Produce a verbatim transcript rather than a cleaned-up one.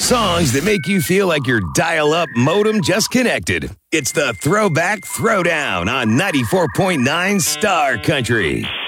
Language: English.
songs that make you feel like your dial-up modem just connected. It's the Throwback Throwdown on ninety-four point nine Star Country.